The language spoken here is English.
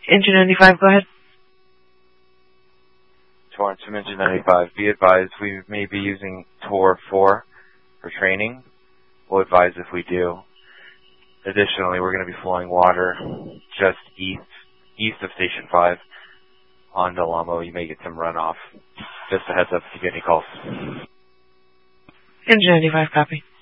Engine 95, go ahead. Torrance from Engine 95. Be advised we may be using Tor 4 for training. We'll advise if we do. Additionally, we're going to be flowing water just east of Station 5 on Del Amo. You may get some runoff. Just a heads up if you get any calls. Engine 95, copy.